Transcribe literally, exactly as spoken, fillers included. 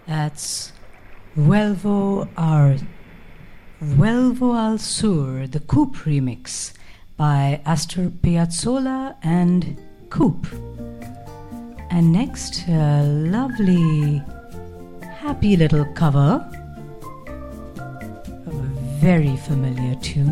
That's Vuelvo Ar Vuelvo al Sur, the Coop remix by Astor Piazzolla and Coop. And next, a lovely, happy little cover of a very familiar tune.